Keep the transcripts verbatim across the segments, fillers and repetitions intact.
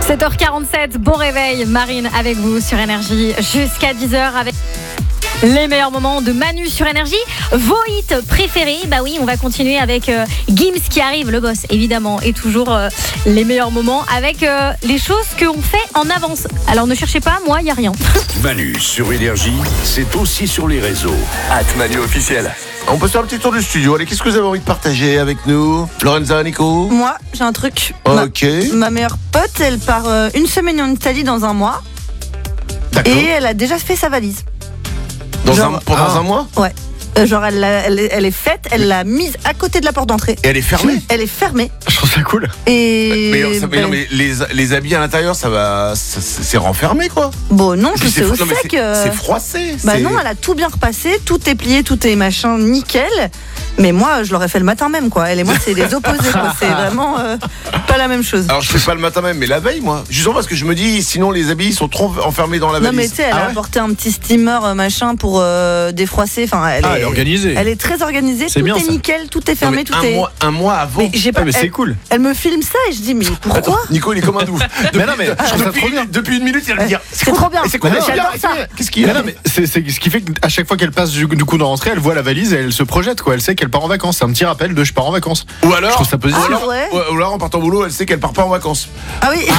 sept heures quarante-sept, bon réveil, Marine avec vous sur Énergie jusqu'à dix heures avec les meilleurs moments de Manu sur Énergie. Vos hits préférés, bah oui, on va continuer avec euh, Gims qui arrive, le boss évidemment, et toujours euh, les meilleurs moments avec euh, les choses qu'on fait en avance. Alors ne cherchez pas, moi il n'y a rien. Manu sur Énergie, c'est aussi sur les réseaux. At Manu officiel. On peut faire un petit tour du studio. Allez, qu'est-ce que vous avez envie de partager avec nous, Lorenza, Nico? Moi, j'ai un truc. Ok. Ma, ma meilleure pote, elle part euh, une semaine en Italie dans un mois. D'accord. Et elle a déjà fait sa valise. Dans Genre- un, pendant Ah. un mois? Ouais. Euh, genre, elle, l'a- elle, est- elle est faite, elle l'a mise à côté de la porte d'entrée. Et elle est fermée? Elle est fermée. Je trouve ça cool. Et. Mais, ça- mais ben, non, mais les, les habits à l'intérieur, ça va, ça- c'est c'est renfermé, quoi. Bon, non, Et je puis sais c'est au fro- non, mais sec. c'est- euh, c'est froissé. Bah c'est- non, elle a tout bien repassé, tout est plié, tout est machin nickel. Mais moi, je l'aurais fait le matin même, quoi. Elle et moi, c'est les opposés, quoi. C'est vraiment euh, pas la même chose. Alors je fais pas le matin même, mais la veille, moi. Justement parce que je me dis, sinon les habits sont trop enfermés dans la Non, valise. mais tu sais, elle Ah a ouais apporté un petit steamer euh, machin pour euh, défroisser. Enfin, elle, Ah, est, elle est organisée. Elle est très organisée, C'est tout bien, est ça. nickel, tout est Non, fermé, mais tout un est. mois, un mois avant. Mais j'ai pas. Ah, mais c'est elle, cool. elle me filme ça et je dis mais pourquoi Attends, Nico, il est comme un ouf. Mais non, mais je trouve ça depuis, trop bien. depuis une minute, il va le dire. C'est trop bien. Et c'est quoi? Mais Qu'est-ce qu'il y a? j'adore ça. Qu'est-ce qu'il y Mais a? non, mais c'est, c'est ce qui fait qu'à chaque fois qu'elle passe du, du coup dans l'entrée, elle voit la valise et elle se projette, quoi. Elle sait qu'elle part en vacances. C'est un petit rappel de je pars en vacances. Ou alors, Je trouve ça positif. ou alors, Ah, ouais. ou alors en partant au boulot, elle sait qu'elle part pas en vacances. Ah oui,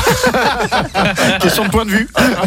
Question de point de vue.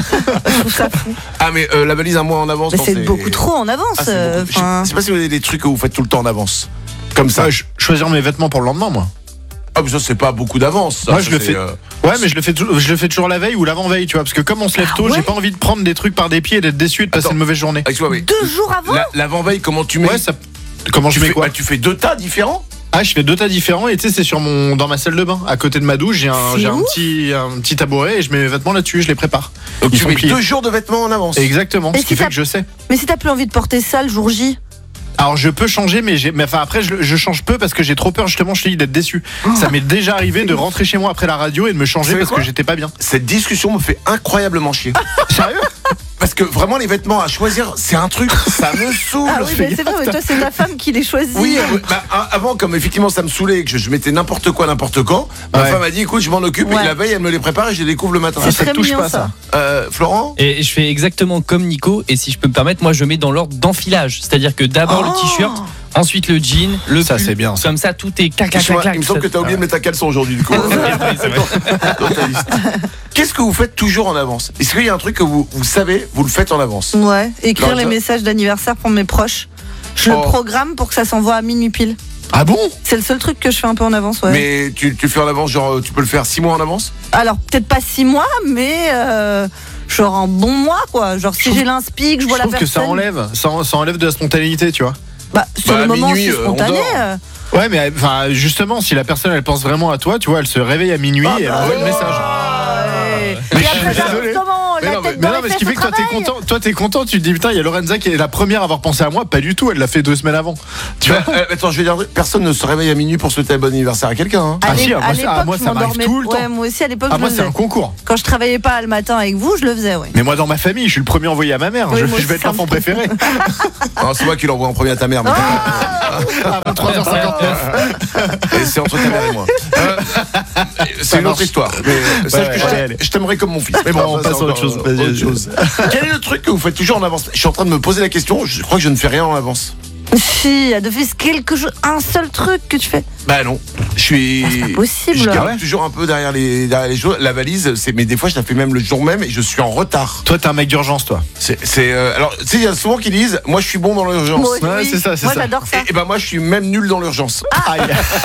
je trouve ça fou. Ah mais euh, la valise un mois en avance. Mais non, c'est beaucoup trop en avance. Ah, c'est euh, beaucoup. Je enfin. je sais pas si vous avez des trucs que vous faites tout le temps en avance. Comme ça. Ça, je- choisir mes vêtements pour le lendemain, moi. Ah mais ça c'est pas beaucoup d'avance. ça, Moi, ça, je le c'est, fais. euh, Ouais, mais je le fais, tou- je le fais toujours la veille ou l'avant-veille, tu vois. Parce que comme on se lève Ah tôt, ouais j'ai pas envie de prendre des trucs par des pieds et d'être déçu et de passer Attends. une mauvaise journée. Excuse-moi, mais Deux jours avant. la- l'avant-veille, comment tu mets? Ouais, ça. Comment tu je mets fais, quoi bah, tu fais deux tas différents? Ah, je fais deux tas différents et tu sais, c'est sur mon, dans ma salle de bain, à côté de ma douche, j'ai un, C'est j'ai un ouf. petit, un petit tabouret et je mets mes vêtements là-dessus, je les prépare. Donc Ils tu sont mets pliés. deux jours de vêtements en avance. Exactement. Et Ce si qui fait t'as- que je sais. Mais si t'as plus envie de porter ça le jour J. Alors je peux changer, mais, j'ai, mais enfin après je, je change peu parce que j'ai trop peur justement, je te dis, d'être déçu. Oh. Ça m'est déjà arrivé de rentrer chez moi après la radio et de me changer savez parce quoi que j'étais pas bien. Cette discussion me fait incroyablement chier. Sérieux? Parce que vraiment les vêtements à choisir, c'est un truc, ça me saoule. Ah oui, mais c'est vrai, mais toi, c'est ta femme qui les choisit. Oui, euh, bah, a- avant, comme effectivement ça me saoulait et que je, je mettais n'importe quoi n'importe quand, ma Ouais. femme a dit écoute, je m'en occupe Ouais. et la veille elle me les prépare et je les découvre le matin. C'est ça très te touche mignon, pas, ça. Euh, Florent? Et je fais exactement comme Nico, et si je peux me permettre, moi je mets dans l'ordre d'enfilage. C'est-à-dire que d'abord Oh. le t-shirt, ensuite le jean, le Ça, pull. c'est bien, ça. Comme ça, tout est clac, clac, Excuse-moi, clac, clac. il me semble que t'as oublié de mettre ta caleçon aujourd'hui du coup. Oui, c'est vrai. Dans ta liste. Qu'est-ce que vous faites toujours en avance? Est-ce qu'il y a un truc que vous, vous savez, vous le faites en avance? Ouais, écrire Dans le les jeu. messages d'anniversaire pour mes proches. Je Oh. le programme pour que ça s'envoie à minuit pile. Ah bon? C'est le seul truc que je fais un peu en avance, ouais. Mais tu, tu le fais en avance, genre tu peux le faire six mois en avance? Alors, peut-être pas six mois, mais euh, genre un bon mois, quoi. Genre, si trouve- j'ai l'inspi, que je Je vois la trouve que personne. ça enlève, ça, en- ça enlève de la spontanéité, tu vois. Bah, sur Bah, le à moment, minuit, c'est euh, on spontané. dort. euh. Ouais, mais enfin justement, si la personne elle pense vraiment à toi, tu vois, elle se réveille à minuit Ah et elle bah envoie le ouais. message. Ouais. Mais Et je suis après, j'arrive désolé. comment Mais La non, tête Mais dans non, les mais ce qui fesses fait au que toi t'es travail. content, toi t'es content, tu te dis putain, il y a Lorenza qui est la première à avoir pensé à moi, pas du tout, elle l'a fait deux semaines avant. Tu vois? Euh, attends, je vais dire, un truc, personne ne se réveille à minuit pour souhaiter un bon anniversaire à quelqu'un. Hein. À Ah si, l'é- ah, moi, à ça- l'époque, ah, moi, je ça m'arrive m'endormais- tout le temps. Ouais, moi aussi, à l'époque, Ah je moi le c'est un faisais. concours. Quand je travaillais pas le matin avec vous, je le faisais, ouais. Mais moi dans ma famille, je suis le premier envoyé à ma mère. Oui, je moi je vais aussi, être ça me l'enfant fait- préféré. Non, c'est moi qui l'envoie en premier à ta mère. mais- À vingt-trois heures cinquante-neuf. Et c'est entre ta mère et moi. Euh, c'est une autre histoire. Mais sache Ouais, que je ouais, t'aime- allez. je t'aimerais comme mon fils. Mais Bon, bon, on ça, passe c'est à autre chose. encore, Vas-y, autre vas-y. chose. Quel est le truc que vous faites toujours en avance? Je suis en train de me poser la question. Je crois que je ne fais rien en avance. Si, il y a de fait quelque chose, un seul truc que tu fais. Bah non. Je suis. Ah, c'est pas possible. Je garde Ah ouais toujours un peu derrière les, derrière les choses. La valise, c'est, mais des fois, je la fais même le jour même et je suis en retard. Toi t'es un mec d'urgence, toi. C'est, c'est, euh, alors, tu sais, il y a souvent qui disent, moi, je suis bon dans l'urgence. Moi, Ouais, oui. c'est ça, c'est Moi, ça. j'adore ça. Et, et ben moi, je suis même nul dans l'urgence. Aïe.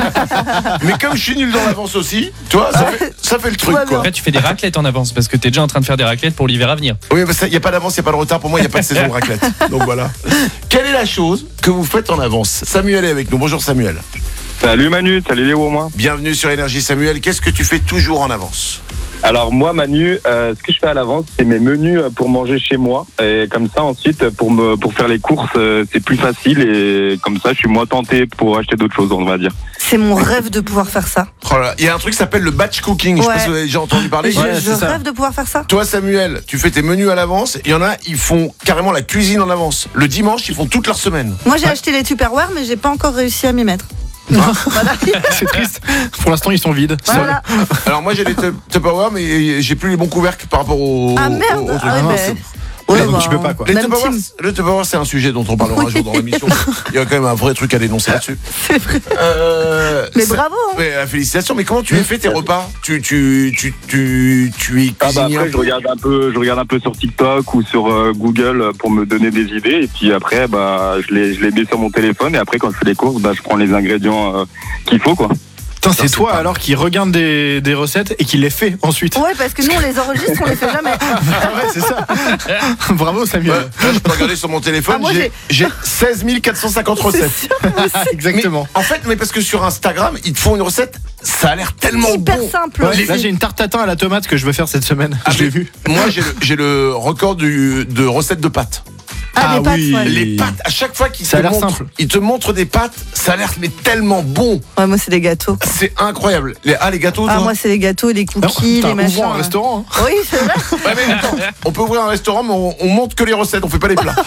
Mais comme je suis nul dans l'avance aussi, tu vois, ça fait, ça fait le truc, va quoi. Après, tu fais des raclettes en avance parce que t'es déjà en train de faire des raclettes pour l'hiver à venir. Oui, mais il n'y a pas d'avance, il n'y a pas de retard. Pour moi, il n'y a pas de saison de raclette. Donc voilà. Quelle est la chose que vous faites en avance? Samuel est avec nous. Bonjour Samuel. Salut Manu, salut Léo, moi. Bienvenue sur Énergie Samuel. Qu'est-ce que tu fais toujours en avance? Alors moi Manu, euh, ce que je fais à l'avance, c'est mes menus pour manger chez moi. Et comme ça ensuite, pour me pour faire les courses, euh, c'est plus facile et comme ça, je suis moins tenté pour acheter d'autres choses, on va dire. C'est mon rêve de pouvoir faire ça. Oh là là, il y a un truc qui s'appelle le batch cooking. Je sais pas Ouais. si vous avez déjà entendu parler. Je, Ouais, je c'est ça. rêve de pouvoir faire ça. Toi Samuel, tu fais tes menus à l'avance. Il y en a, ils font carrément la cuisine en avance. Le dimanche, ils font toute leur semaine. Moi, j'ai acheté les Tupperware, mais j'ai pas encore réussi à m'y mettre. Voilà. C'est triste. Pour l'instant, ils sont vides. Voilà. Alors moi j'ai les Tup- Tupperware, mais j'ai plus les bons couvercles par rapport au. Ah merde. au- au truc. Ah ouais, Non, ben, c'est- ouais, donc bah, tu peux pas, quoi. Les même Tupperware, team. le Tupperware, c'est un sujet dont on parlera un jour dans l'émission. Il y a quand même un vrai truc à dénoncer là-dessus. C'est vrai. Euh, Mais ça- bravo, hein. mais, euh, félicitations. Mais comment tu les fais tes repas Tu tu tu tu tu es Ah bah cuisinier après un je peu regarde un peu, je regarde un peu sur TikTok ou sur euh, Google pour me donner des idées et puis après bah je les je les mets sur mon téléphone et après quand je fais les courses bah je prends les ingrédients euh, qu'il faut quoi. Putain, c'est c'est toi pas- alors qui regarde des, des recettes et qui les fait ensuite. Ouais, parce que nous, on les enregistre, on les fait jamais. Ah ouais, c'est ça. Bravo Ouais, Samuel. là, je peux regarder sur mon téléphone. Ah, moi, j'ai j'ai seize mille quatre cent cinquante recettes. C'est sûr, moi aussi. Exactement. En fait, mais parce que sur Instagram, ils te font une recette, ça a l'air tellement Hyper bon. simple. Ouais, aussi. là j'ai une tarte tatin à la tomate que je veux faire cette semaine. Ah, je l'ai mais vu. Moi, j'ai le, j'ai le record du, de recettes de pâtes. Ah, des Ah pâtes, oui. ouais. Les pâtes, à chaque fois qu'ils Ça te a l'air montrent, simple. ils te montrent des pâtes, ça a l'air mais tellement bon. Ouais, moi, c'est des gâteaux. C'est incroyable. Les, ah, les gâteaux, Ah, toi moi, c'est les gâteaux, les Alors, cookies, putain, les machins. ouvrons un ouais. restaurant. hein. Oui, c'est vrai. Ouais, mais attends, on peut ouvrir un restaurant, mais on, on monte que les recettes, on fait pas les plats.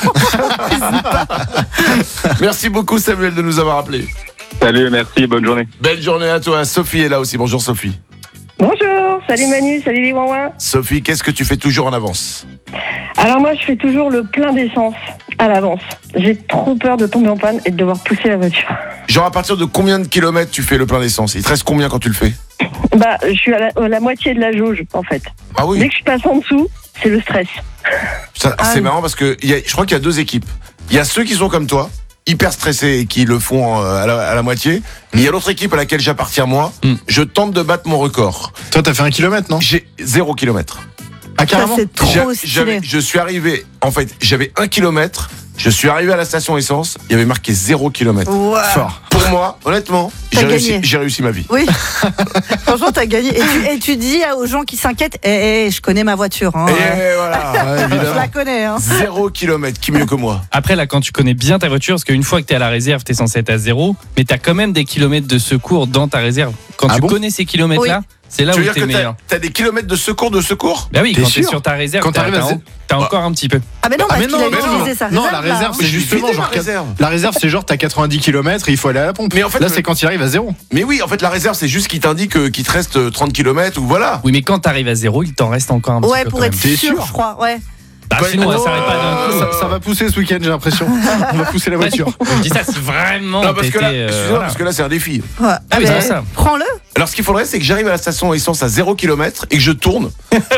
Merci beaucoup, Samuel, de nous avoir appelés. Salut, merci, bonne journée. Belle journée à toi. Sophie est là aussi. Bonjour, Sophie. Bonjour, salut Manu, salut les Wawa. Sophie, qu'est-ce que tu fais toujours en avance? Alors moi je fais toujours le plein d'essence à l'avance. J'ai trop peur de tomber en panne et de devoir pousser la voiture. Genre, à partir de combien de kilomètres tu fais le plein d'essence? Il te reste combien quand tu le fais? Bah je suis à la, à la moitié de la jauge en fait. Ah oui. Dès que je passe en dessous, c'est le stress. Ça, Ah c'est oui. marrant parce que il y a, je crois qu'il y a deux équipes. Il y a ceux qui sont comme toi, hyper stressés et qui le font euh, à la, à la moitié. Mais il y a l'autre équipe à laquelle j'appartiens moi. Mm. Je tente de battre mon record. Toi t'as fait un kilomètre non? J'ai zéro kilomètre. Ah Ça, carrément. c'est trop J'a- stylé. j'avais- Je suis arrivé, en fait, j'avais un kilomètre. Je suis arrivé à la station essence. Il y avait marqué zéro kilomètre. Ouais. Fort. Pour moi, honnêtement, T'as j'ai réussi, gagné. j'ai réussi ma vie. Oui. Franchement, t'as gagné. Et tu, et tu dis aux gens qui s'inquiètent, eh, eh, je connais ma voiture. Hein. Et voilà. Ouais, Je évidemment. la connais. Hein. Zéro kilomètre, qui mieux que moi? Après, là, quand tu connais bien ta voiture, parce qu'une fois que tu es à la réserve, tu es censé être à zéro, mais tu as quand même des kilomètres de secours dans ta réserve. Quand Ah tu bon connais ces kilomètres-là, c'est là Tu où veux dire tu es que t'as, meilleur. t'as des kilomètres de secours de secours? Bah oui, T'es quand tu es sûr sur ta réserve, Quand t'as, t'arrives à t'as, zé- t'as encore un petit peu. Ah, mais non, Ah, parce mais qu'il non, a mais non. utilisé sa Non, réserve. la là, réserve, hein. c'est J'ai justement vidé genre ma réserve. La réserve, c'est genre t'as quatre-vingt-dix kilomètres et il faut aller à la pompe. Mais en fait, là, le- c'est quand il arrive à zéro. Mais oui, en fait, la réserve, c'est juste qu'il t'indique euh, qu'il te reste trente kilomètres ou voilà. Oui, mais quand tu arrives à zéro, il t'en reste encore un petit Ouais, peu. pour quand être même. T'es sûr, sûr je crois. Ouais. Bah, Ouais, sinon, oh, ça s'arrête pas d'un coup. Ça, ça va pousser ce week-end, j'ai l'impression. On va pousser la voiture. Je dis ça, si vraiment. Non, parce que là, t'étais, euh, excusez-moi, voilà. parce que là, c'est un défi. Ouais. Ah oui, ben, c'est ça. Prends-le. Alors, ce qu'il faudrait, c'est que j'arrive à la station essence à zéro kilomètre et que je tourne.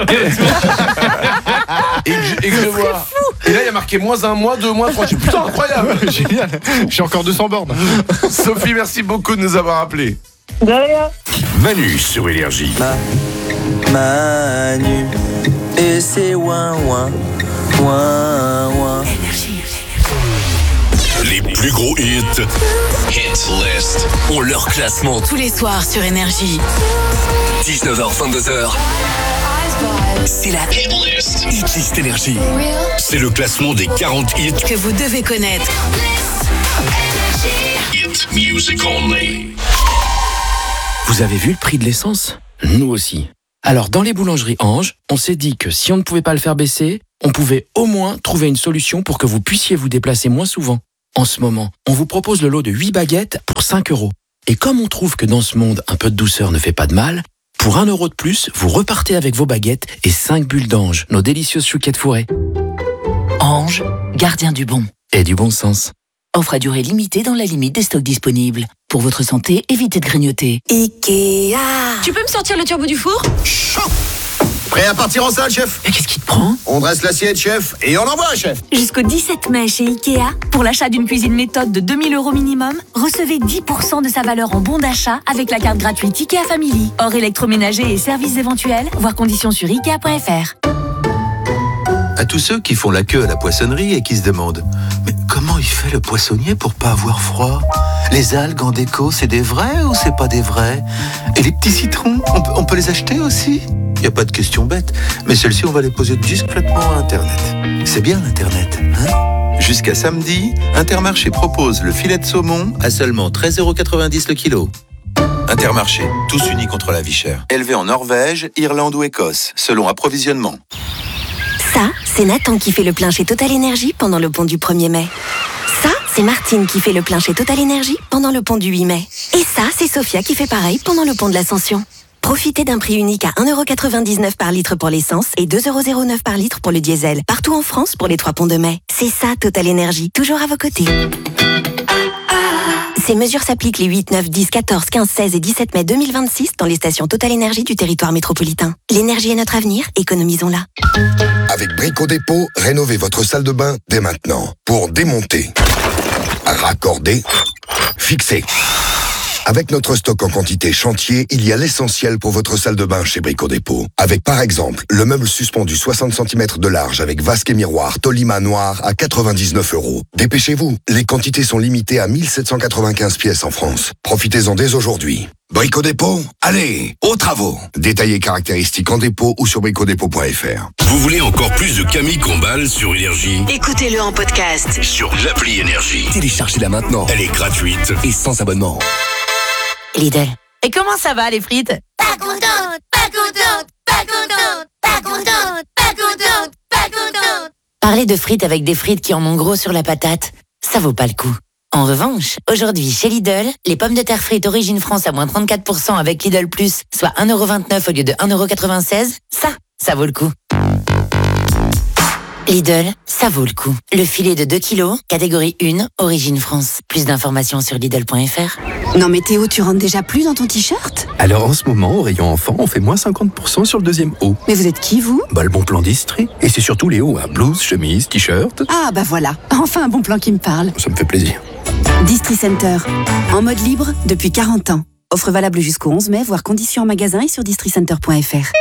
et que je, et que je vois. Et là, il y a marqué moins un, moins deux, moins trois. Je dis, putain, incroyable. Génial. J'ai encore deux cents bornes. Sophie, merci beaucoup de nous avoir appelés. De rien. Manu sur Énergie. Manu et c'est ouin ouin ouin ouin. Les plus gros hits. Hit List. Ont leur classement. Tous les soirs sur Énergie. dix-neuf heures, vingt-deux heures. C'est la Hit List. Hit List Énergie. C'est le classement des quarante hits. que vous devez connaître. Hit Music Only. Vous avez vu le prix de l'essence? Nous aussi. Alors, dans les boulangeries Ange, on s'est dit que si on ne pouvait pas le faire baisser, on pouvait au moins trouver une solution pour que vous puissiez vous déplacer moins souvent. En ce moment, on vous propose le lot de huit baguettes pour cinq euros. Et comme on trouve que dans ce monde, un peu de douceur ne fait pas de mal, pour un euro de plus, vous repartez avec vos baguettes et cinq bulles d'Ange, nos délicieuses chouquettes fourrées. Ange, gardien du bon. Et du bon sens. Offre à durée limitée dans la limite des stocks disponibles. Pour votre santé, évitez de grignoter. Ikea. Tu peux me sortir le turbo du four? Prêt à partir en salle, chef? Mais qu'est-ce qui te prend? On dresse l'assiette, chef, et on envoie, chef. Jusqu'au dix-sept mai chez Ikea, pour l'achat d'une cuisine méthode de deux mille euros minimum, recevez dix pour cent de sa valeur en bon d'achat avec la carte gratuite Ikea Family. Hors électroménager et services éventuels, voir conditions sur ikea point f r. À tous ceux qui font la queue à la poissonnerie et qui se demandent « Mais comment il fait le poissonnier pour pas avoir froid? Les algues en déco, c'est des vrais ou c'est pas des vrais? Et les petits citrons, on peut, on peut les acheter aussi? Il n'y a pas de question bête, mais celles-ci, on va les poser discrètement à Internet. C'est bien l'Internet, hein? Jusqu'à samedi, Intermarché propose le filet de saumon à seulement treize euros quatre-vingt-dix le kilo. Intermarché, tous unis contre la vie chère. Élevé en Norvège, Irlande ou Écosse, selon approvisionnement. Ça, c'est Nathan qui fait le plein chez Total Énergie pendant le pont du premier mai. Ça, c'est Martine qui fait le plein chez Total Energy pendant le pont du huit mai. Et ça, c'est Sophia qui fait pareil pendant le pont de l'Ascension. Profitez d'un prix unique à un euro quatre-vingt-dix-neuf par litre pour l'essence et deux euros zéro neuf par litre pour le diesel. Partout en France pour les trois ponts de mai. C'est ça, Total Energy, toujours à vos côtés. Ces mesures s'appliquent les huit, neuf, dix, quatorze, quinze, seize et dix-sept mai deux mille vingt-six dans les stations Total Energy du territoire métropolitain. L'énergie est notre avenir, économisons-la. Avec Brico Dépôt, rénovez votre salle de bain dès maintenant. Pour démonter, raccorder, fixer. Avec notre stock en quantité chantier, il y a l'essentiel pour votre salle de bain chez Brico Dépôt. Avec par exemple, le meuble suspendu soixante centimètres de large avec vasque et miroir Tolima noir à quatre-vingt-dix-neuf euros. Dépêchez-vous, les quantités sont limitées à mille sept cent quatre-vingt-quinze pièces en France. Profitez-en dès aujourd'hui. Brico Dépôt, allez, aux travaux. Détaillés caractéristiques en dépôt ou sur brico dépôt point f r. Vous voulez encore plus de Camille Combal sur Énergie? Écoutez-le en podcast sur l'appli Énergie. Téléchargez-la maintenant. Elle est gratuite et sans abonnement. Lidl. Et comment ça va les frites? Pas contente, pas contente, pas contente, pas contente, pas contente, pas contente. Parler de frites avec des frites qui en ont gros sur la patate, ça vaut pas le coup. En revanche, aujourd'hui chez Lidl, les pommes de terre frites Origine France à moins trente-quatre pour cent avec Lidl Plus, soit un euro vingt-neuf au lieu de un euro quatre-vingt-seize, ça, ça vaut le coup. Lidl, ça vaut le coup. Le filet de deux kilos, catégorie un, Origine France. Plus d'informations sur Lidl point f r. Non mais Théo, tu rentres déjà plus dans ton t-shirt? Alors en ce moment, au rayon enfant, on fait moins cinquante pour cent sur le deuxième haut. Mais vous êtes qui, vous? Bah le bon plan Distri. Et c'est surtout les hauts, hein. Blouse, chemise, t-shirt. Ah bah voilà, enfin un bon plan qui me parle. Ça me fait plaisir. Distri Center, en mode libre depuis quarante ans. Offre valable jusqu'au onze mai, voire conditions en magasin et sur districenter point f r.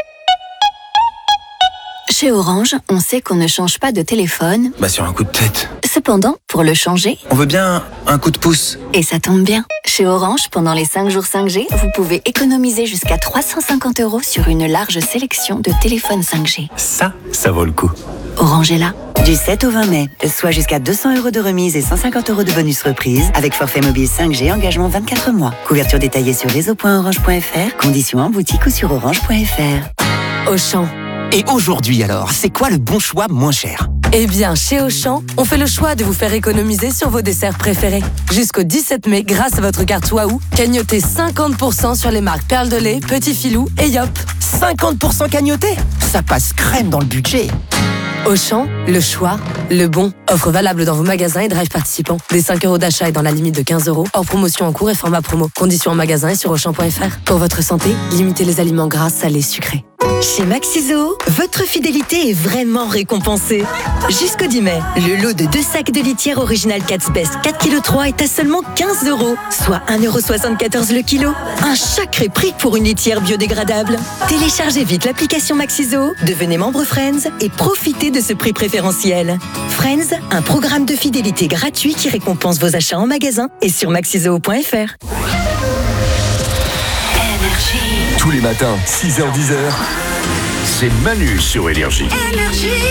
Chez Orange, on sait qu'on ne change pas de téléphone. Bah sur un coup de tête. Cependant, pour le changer, on veut bien un coup de pouce. Et ça tombe bien. Chez Orange, pendant les cinq jours cinq G, vous pouvez économiser jusqu'à trois cent cinquante euros sur une large sélection de téléphones cinq G. Ça, ça vaut le coup. Orange est là. Du sept au vingt mai, soit jusqu'à deux cents euros de remise et cent cinquante euros de bonus reprise avec forfait mobile cinq G, engagement vingt-quatre mois. Couverture détaillée sur réseau point orange point f r, conditions en boutique ou sur orange point f r. Auchan. Et aujourd'hui alors, c'est quoi le bon choix moins cher? Eh bien, chez Auchan, on fait le choix de vous faire économiser sur vos desserts préférés. Jusqu'au dix-sept mai, grâce à votre carte Waouh, cagnotez cinquante pour cent sur les marques Perle de lait, Petit Filou et Yop. cinquante pour cent cagnoté? Ça passe crème dans le budget. Auchan, le choix, le bon. Offre valable dans vos magasins et drive participants. Des cinq euros d'achat et dans la limite de quinze euros. Hors promotion en cours et format promo. Conditions en magasin et sur auchan point f r. Pour votre santé, limitez les aliments gras, salés, sucrés. Chez Maxiso, votre fidélité est vraiment récompensée. Jusqu'au dix mai, le lot de deux sacs de litière original Cat's Best quatre virgule trois kilos est à seulement quinze euros, soit un euro soixante-quatorze le kilo. Un sacré prix pour une litière biodégradable. Téléchargez vite l'application Maxiso, devenez membre Friends et profitez de ce prix préférentiel. Friends, un programme de fidélité gratuit qui récompense vos achats en magasin et sur maxiso point f r. Tous les matins, six heures dix heures, c'est Manu sur Énergie. Énergie.